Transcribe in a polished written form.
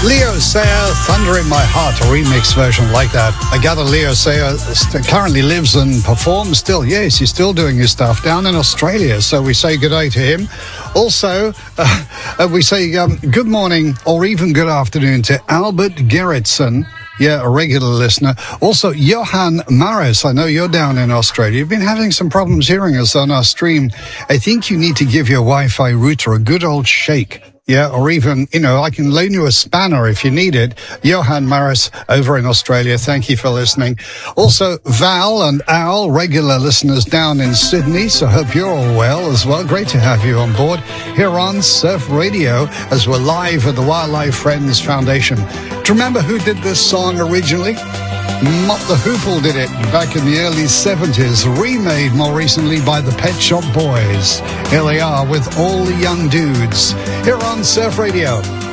Leo Sayer, Thunder in My Heart, a remix version like that. I gather Leo Sayer currently lives and performs still. Yes, he's still doing his stuff down in Australia. So we say good day to him. Also, we say good morning or even good afternoon to Albert Gerritsen. Yeah, a regular listener. Also, Johan Maris, I know you're down in Australia. You've been having some problems hearing us on our stream. I think you need to give your Wi-Fi router a good old shake. Yeah, or even, I can loan you a spanner if you need it. Johan Maris over in Australia, thank you for listening. Also, Val and Al, regular listeners down in Sydney, so hope you're all well as well. Great to have you on board here on Surf Radio as we're live at the Wildlife Friends Foundation. Do you remember who did this song originally? Mott the Hoople did it back in the early 70s, remade more recently by the Pet Shop Boys. Here they are with All the Young Dudes, here on Surf Radio.